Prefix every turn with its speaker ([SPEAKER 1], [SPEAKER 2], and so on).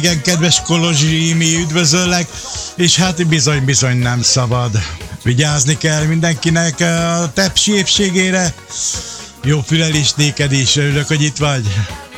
[SPEAKER 1] Igen, kedves Kolozsi, mi üdvözöllek, és hát bizony nem szabad. Vigyázni kell mindenkinek a tepsi épségére. Jó fülelést néked is, örülök, hogy itt vagy.